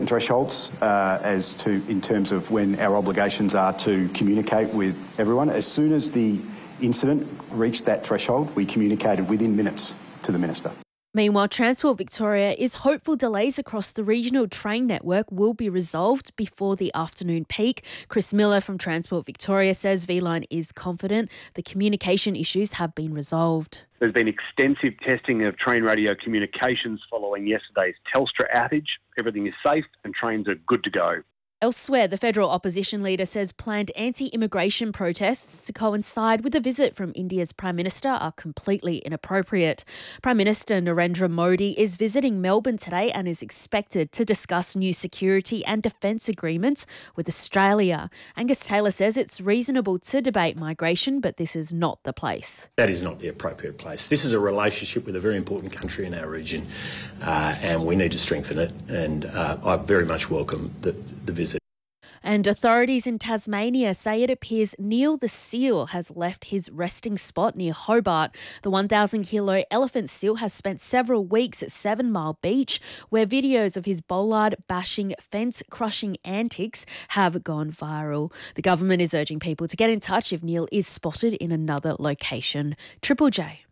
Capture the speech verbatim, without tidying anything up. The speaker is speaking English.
different thresholds uh, as to in terms of when our obligations are to communicate with everyone. As soon as the incident reached that threshold, we communicated within minutes to the Minister. Meanwhile, Transport Victoria is hopeful delays across the regional train network will be resolved before the afternoon peak. Chris Miller from Transport Victoria says V-Line is confident the communication issues have been resolved. There's been extensive testing of train radio communications following yesterday's Telstra outage. Everything is safe and trains are good to go. Elsewhere, the federal opposition leader says planned anti-immigration protests to coincide with a visit from India's Prime Minister are completely inappropriate. Prime Minister Narendra Modi is visiting Melbourne today and is expected to discuss new security and defence agreements with Australia. Angus Taylor says it's reasonable to debate migration, but this is not the place. That is not the appropriate place. This is a relationship with a very important country in our region, uh, and we need to strengthen it, and uh, I very much welcome the, the visit. And authorities in Tasmania say it appears Neil the seal has left his resting spot near Hobart. The one thousand kilo elephant seal has spent several weeks at Seven Mile Beach, where videos of his bollard bashing, fence crushing antics have gone viral. The government is urging people to get in touch if Neil is spotted in another location. Triple J.